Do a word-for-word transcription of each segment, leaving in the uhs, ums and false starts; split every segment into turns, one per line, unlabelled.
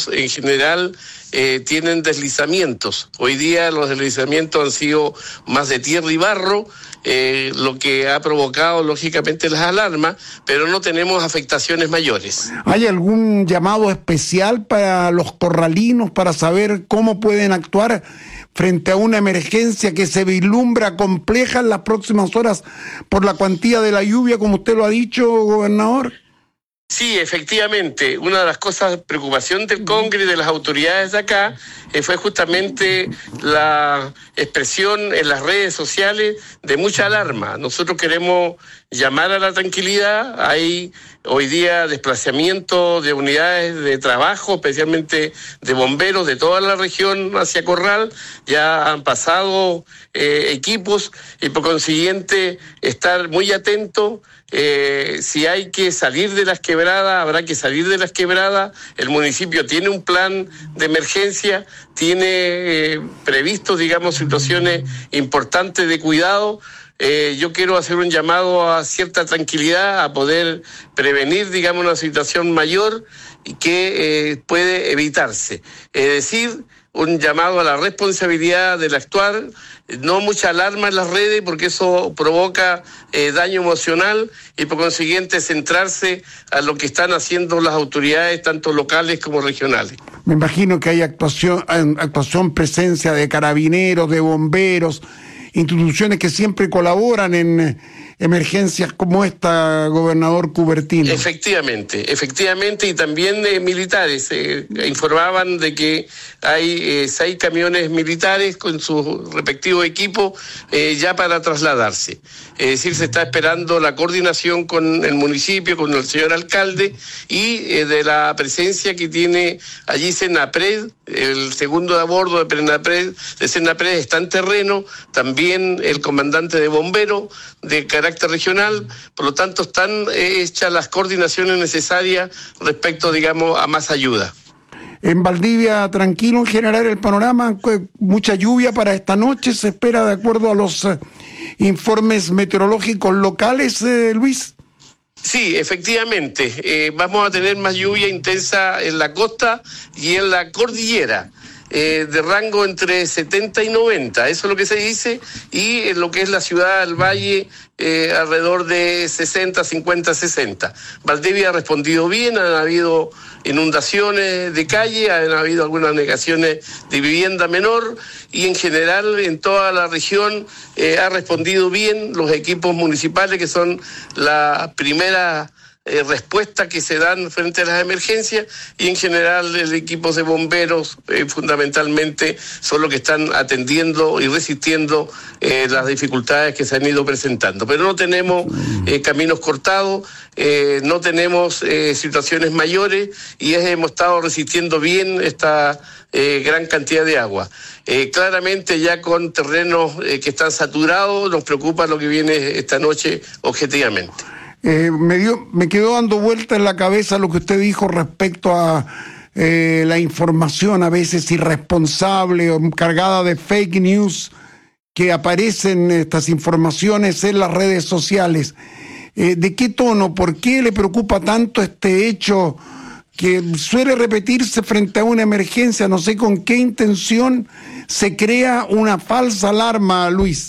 caminos en general eh, tienen deslizamientos. Hoy día los deslizamientos han sido más de tierra y barro, eh, lo que ha provocado lógicamente las alarmas, pero no tenemos afectaciones mayores.
¿Hay algún llamado especial para los corralinos para saber cómo pueden actuar frente a una emergencia que se vislumbra compleja en las próximas horas por la cuantía de la lluvia, como usted lo ha dicho, gobernador?
Sí, efectivamente, una de las cosas, preocupación del Congreso y de las autoridades de acá, eh, fue justamente la expresión en las redes sociales de mucha alarma. Nosotros queremos llamar a la tranquilidad. Hay hoy día desplazamiento de unidades de trabajo, especialmente de bomberos de toda la región hacia Corral. Ya han pasado eh, equipos y por consiguiente estar muy atentos. Eh, si hay que salir de las quebradas, habrá que salir de las quebradas. El municipio tiene un plan de emergencia, tiene eh, previsto, digamos, situaciones importantes de cuidado. Eh, yo quiero hacer un llamado a cierta tranquilidad, a poder prevenir, digamos, una situación mayor y que eh, puede evitarse. Es decir, un llamado a la responsabilidad del actuar, no mucha alarma en las redes porque eso provoca eh, daño emocional y por consiguiente centrarse a lo que están haciendo las autoridades tanto locales como regionales.
Me imagino que hay actuación, actuación, presencia de carabineros, de bomberos, instituciones que siempre colaboran en emergencias como esta, gobernador Cubertino.
Efectivamente, efectivamente, y también eh, militares. Eh, informaban de que hay eh, seis camiones militares con su respectivo equipo eh, ya para trasladarse. Es decir, se está esperando la coordinación con el municipio, con el señor alcalde y eh, de la presencia que tiene allí Senapred, el segundo de a bordo de Senapred, de Senapred está en terreno, también el comandante de bomberos de carácter regional, por lo tanto están eh, hechas las coordinaciones necesarias respecto, digamos, a más ayuda.
En Valdivia, tranquilo en general el panorama, mucha lluvia para esta noche, se espera de acuerdo a los eh, informes meteorológicos locales, eh, Luis.
Sí, efectivamente, eh, vamos a tener más lluvia intensa en la costa y en la cordillera. Eh, de rango entre setenta y noventa, eso es lo que se dice, y en lo que es la ciudad del Valle, eh, alrededor de sesenta, cincuenta, sesenta. Valdivia ha respondido bien, han habido inundaciones de calle, han habido algunas negaciones de vivienda menor, y en general en toda la región eh, ha respondido bien los equipos municipales, que son la primera Eh, respuestas que se dan frente a las emergencias, y en general el equipo de bomberos eh, fundamentalmente son los que están atendiendo y resistiendo eh, las dificultades que se han ido presentando. Pero no tenemos eh, caminos cortados, eh, no tenemos eh, situaciones mayores y es, hemos estado resistiendo bien esta eh, gran cantidad de agua. Eh, claramente ya con terrenos eh, que están saturados, nos preocupa lo que viene esta noche objetivamente.
Eh, me, dio, me quedó dando vuelta en la cabeza lo que usted dijo respecto a eh, la información a veces irresponsable o cargada de fake news que aparecen estas informaciones en las redes sociales. Eh, ¿De qué tono? ¿Por qué le preocupa tanto este hecho que suele repetirse frente a una emergencia? No sé con qué intención se crea una falsa alarma, Luis.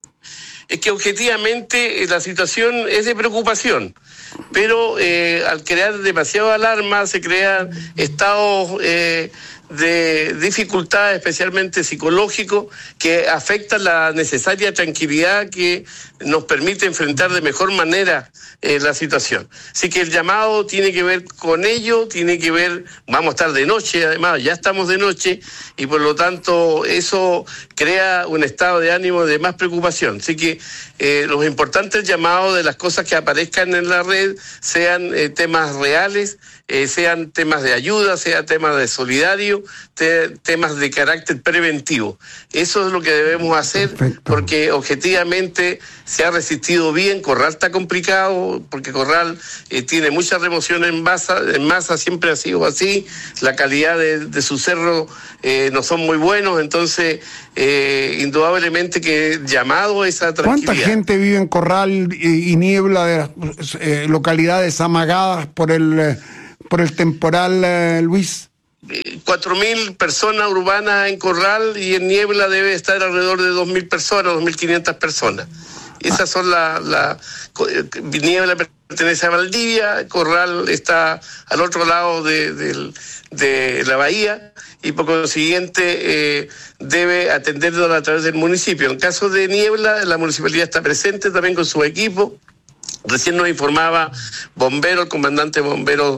Es que objetivamente la situación es de preocupación, pero eh, al crear demasiada alarma se crean estados eh, de dificultad, especialmente psicológicos, que afectan la necesaria tranquilidad que nos permite enfrentar de mejor manera eh, la situación. Así que el llamado tiene que ver con ello, tiene que ver, vamos a estar de noche, además ya estamos de noche, y por lo tanto eso crea un estado de ánimo de más preocupación. Así que eh, los importantes llamados de las cosas que aparezcan en la red sean eh, temas reales, eh, sean temas de ayuda, sean temas de solidario, te, temas de carácter preventivo. Eso es lo que debemos hacer. Perfecto. Porque objetivamente se ha resistido bien. Corral está complicado porque Corral eh, tiene mucha remoción en masa, en masa siempre ha sido así, la calidad de, de su cerro eh, no son muy buenos, entonces eh, indudablemente que llamado a esa tranquilidad.
¿Cuánta gente vive en Corral y, y Niebla, de las eh, localidades amagadas por el, por el temporal, eh, Luis?
cuatro mil personas urbanas en Corral, y en Niebla debe estar alrededor de dos mil personas, dos mil quinientas personas. Esas son las... La, Niebla pertenece a Valdivia, Corral está al otro lado de, de, de la bahía, y por consiguiente eh, debe atenderlo a través del municipio. En caso de Niebla, la municipalidad está presente también con su equipo. Recién nos informaba Bombero, el comandante bombero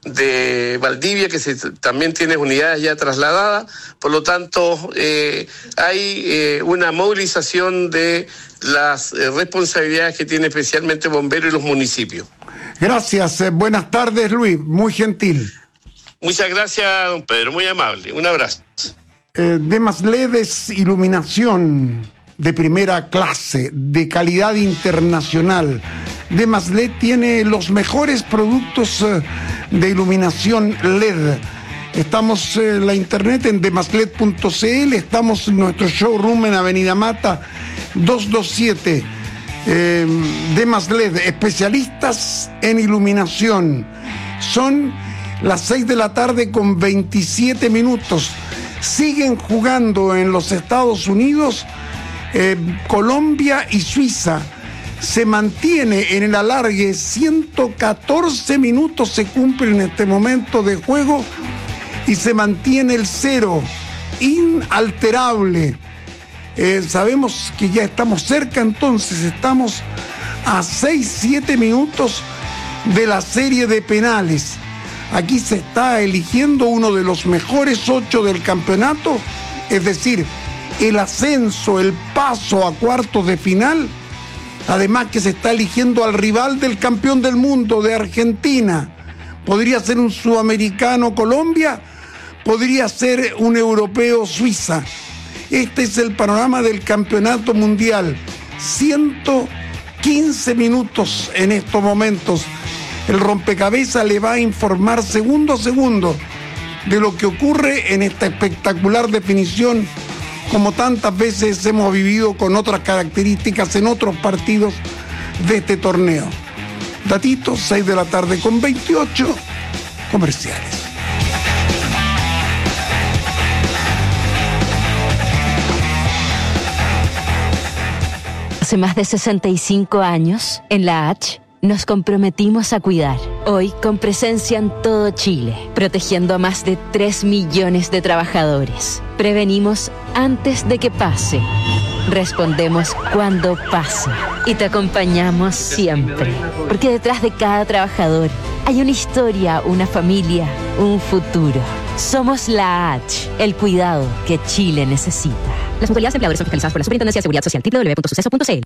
de Valdivia, que se, también tiene unidades ya trasladadas. Por lo tanto, eh, hay eh, una movilización de las eh, responsabilidades que tiene especialmente Bombero y los municipios.
Gracias. Eh, buenas tardes, Luis. Muy gentil.
Muchas gracias, don Pedro. Muy amable. Un abrazo.
Eh, Demaslet es iluminación de primera clase, de calidad internacional. Demaslet tiene los mejores productos eh, de iluminación L E D. Estamos en eh, la internet en demaslet punto c l, estamos en nuestro showroom en Avenida Mata doscientos veintisiete. Eh, Demaslet, especialistas en iluminación. Son las seis de la tarde con veintisiete minutos. Siguen jugando en los Estados Unidos, eh, Colombia y Suiza. Se mantiene en el alargue, ciento catorce minutos se cumplen en este momento de juego y se mantiene el cero, inalterable. Eh, sabemos que ya estamos cerca, entonces estamos a seis, siete minutos de la serie de penales. Aquí se está eligiendo uno de los mejores ocho del campeonato, es decir, el ascenso, el paso a cuartos de final. Además que se está eligiendo al rival del campeón del mundo, de Argentina. Podría ser un sudamericano, Colombia, podría ser un europeo, Suiza. Este es el panorama del campeonato mundial. ciento quince minutos en estos momentos. El rompecabezas le va a informar segundo a segundo de lo que ocurre en esta espectacular definición, como tantas veces hemos vivido con otras características en otros partidos de este torneo. Datito, seis de la tarde con veintiocho, comerciales.
Hace más de sesenta y cinco años, en la H, nos comprometimos a cuidar. Hoy, con presencia en todo Chile, protegiendo a más de tres millones de trabajadores. Prevenimos antes de que pase. Respondemos cuando pasa. Y te acompañamos siempre. Porque detrás de cada trabajador hay una historia, una familia, un futuro. Somos la H, el cuidado que Chile necesita. Las autoridades empleadores son fiscalizadas por la Superintendencia de Seguridad Social. doble u doble u doble u punto suceso punto c l.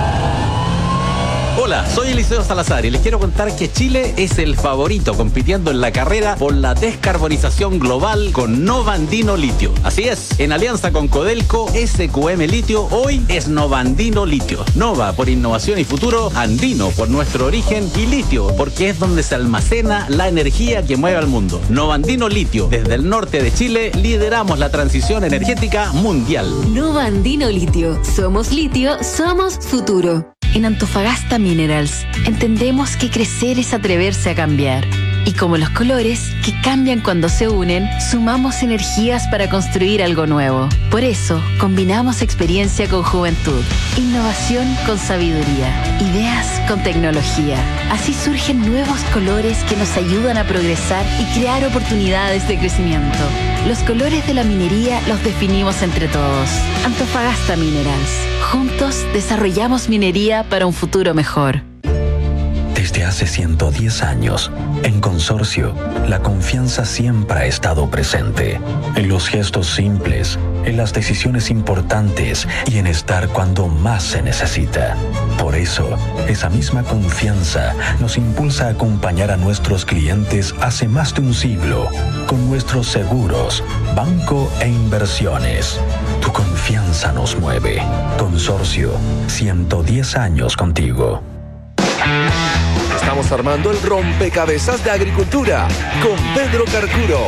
Hola, soy Eliseo Salazar y les quiero contar que Chile es el favorito compitiendo en la carrera por la descarbonización global con Nova Andino Litio. Así es, en alianza con Codelco, S Q M Litio, hoy es Nova Andino Litio. Nova por innovación y futuro, Andino por nuestro origen y Litio porque es donde se almacena la energía que mueve al mundo. Nova Andino Litio, desde el norte de Chile, lideramos la transición energética mundial.
Nova Andino Litio, somos litio, somos futuro. En Antofagasta Minerals entendemos que crecer es atreverse a cambiar. Y como los colores, que cambian cuando se unen, sumamos energías para construir algo nuevo. Por eso, combinamos experiencia con juventud, innovación con sabiduría, ideas con tecnología. Así surgen nuevos colores que nos ayudan a progresar y crear oportunidades de crecimiento. Los colores de la minería los definimos entre todos. Antofagasta Minerals. Juntos desarrollamos minería para un futuro mejor.
Desde hace ciento diez años, en Consorcio, la confianza siempre ha estado presente. En los gestos simples, en las decisiones importantes y en estar cuando más se necesita. Por eso, esa misma confianza nos impulsa a acompañar a nuestros clientes hace más de un siglo, con nuestros seguros, banco e inversiones. Tu confianza nos mueve. Consorcio, ciento diez años contigo.
Estamos armando el rompecabezas de agricultura con Pedro Carcuro.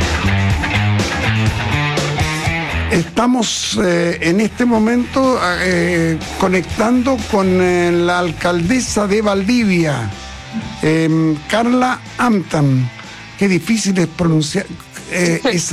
Estamos eh, en este momento eh, conectando con eh, la alcaldesa de Valdivia, eh, Carla Amtam. Qué difícil es pronunciar. Eh, es